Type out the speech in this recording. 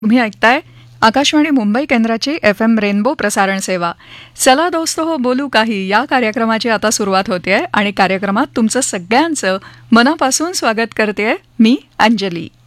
तुम्ही ऐकताय आकाशवाणी मुंबई केंद्राची FM रेनबो प्रसारण सेवा. चला दोस्तो हो बोलू काही या कार्यक्रमाची आता सुरुवात होते आणि कार्यक्रमात तुमचं सगळ्यांचं मनापासून स्वागत करते मी अंजली.